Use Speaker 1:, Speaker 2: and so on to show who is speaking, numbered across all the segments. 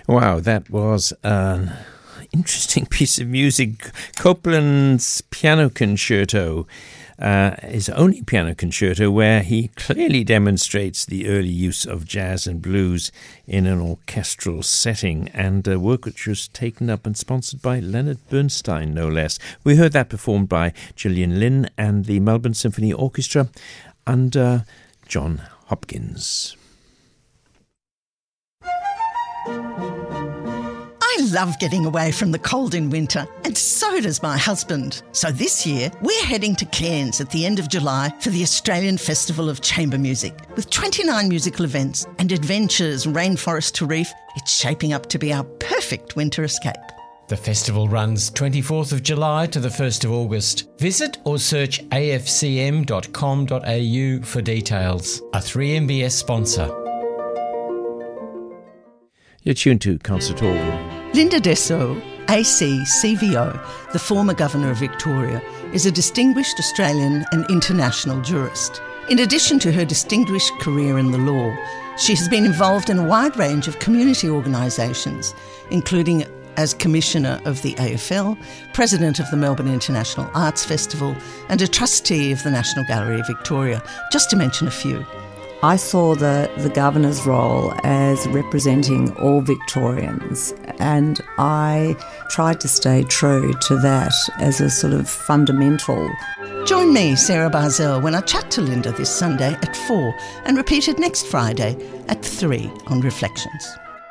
Speaker 1: Wow, that was an interesting piece of music. Copland's piano concerto, his only piano concerto, where he clearly demonstrates the early use of jazz and blues in an orchestral setting, and a work which was taken up and sponsored by Leonard Bernstein, no less. We heard that performed by Gillian Lynne and the Melbourne Symphony Orchestra under John Hopkins.
Speaker 2: I love getting away from the cold in winter, and so does my husband. So this year, we're heading to Cairns at the end of July for the Australian Festival of Chamber Music. With 29 musical events and adventures rainforest to reef, it's shaping up to be our perfect winter escape.
Speaker 3: The festival runs 24th of July to the 1st of August. Visit or search afcm.com.au for details. A 3MBS sponsor.
Speaker 1: You're tuned to Concert Hall.
Speaker 2: Linda Dessau, AC CVO, the former Governor of Victoria, is a distinguished Australian and international jurist. In addition to her distinguished career in the law, she has been involved in a wide range of community organisations, including as Commissioner of the AFL, President of the Melbourne International Arts Festival, and a Trustee of the National Gallery of Victoria, just to mention a few.
Speaker 4: I saw the Governor's role as representing all Victorians, and I tried to stay true to that as a sort of fundamental.
Speaker 2: Join me, Sarah Barzell, when I chat to Linda this Sunday at 4 and repeated next Friday at 3 on Reflections.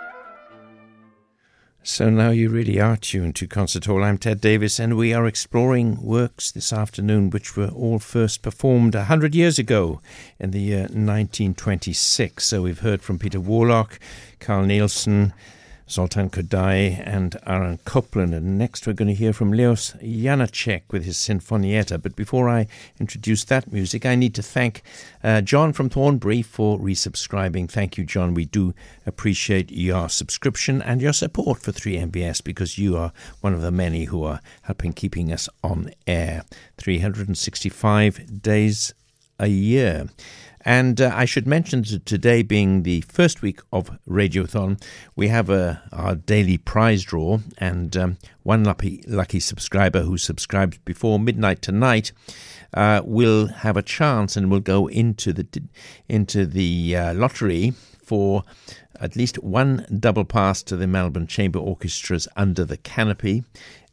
Speaker 1: So now you really are tuned to Concert Hall. I'm Ted Davis, and we are exploring works this afternoon which were all first performed 100 years ago in the year 1926. So we've heard from Peter Warlock, Carl Nielsen, Zoltan Kodály and Aaron Copland. And next we're going to hear from Leos Janáček with his Sinfonietta. But before I introduce that music, I need to thank John from Thornbury for resubscribing. Thank you, John. We do appreciate your subscription and your support for 3MBS, because you are one of the many who are helping keeping us on air 365 days a year. And I should mention that today being the first week of Radiothon, we have our daily prize draw, and one lucky subscriber who subscribes before midnight tonight will have a chance and will go into the lottery for at least one double pass to the Melbourne Chamber Orchestra's Under the Canopy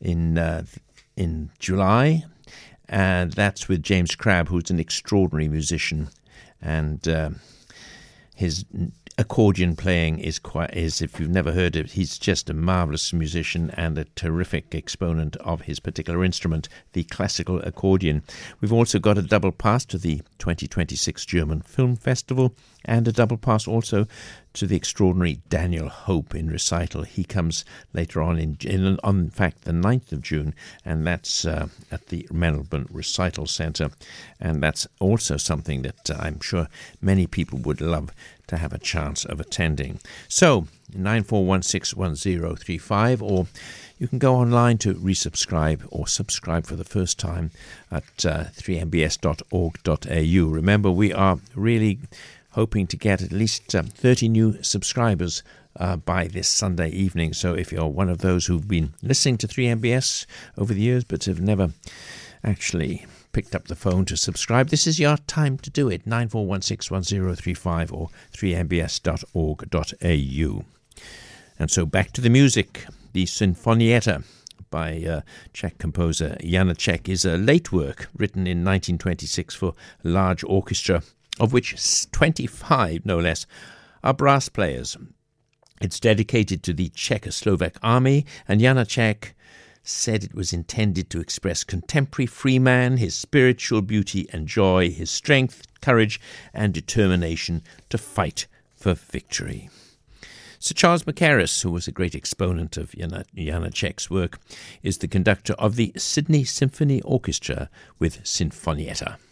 Speaker 1: in July, and that's with James Crabb, who's an extraordinary musician. And his accordion playing is if you've never heard it, he's just a marvellous musician and a terrific exponent of his particular instrument, the classical accordion. We've also got a double pass to the 2026 German Film Festival, and a double pass also to the extraordinary Daniel Hope in recital. He comes later on in fact, the 9th of June, and that's at the Melbourne Recital Centre. And that's also something that I'm sure many people would love to have a chance of attending. So, 94161035, or you can go online to resubscribe or subscribe for the first time at 3mbs.org.au. Remember, we are really hoping to get at least 30 new subscribers by this Sunday evening. So if you're one of those who've been listening to 3MBS over the years but have never actually picked up the phone to subscribe, this is your time to do it. 94161035 or 3mbs.org.au. And so back to the music. The Sinfonietta by Czech composer Janáček is a late work written in 1926 for a large orchestra, of which 25, no less, are brass players. It's dedicated to the Czechoslovak army, and Janáček said it was intended to express contemporary free man, his spiritual beauty and joy, his strength, courage and determination to fight for victory. Sir Charles Mackerras, who was a great exponent of Janáček's work, is the conductor of the Sydney Symphony Orchestra with Sinfonietta.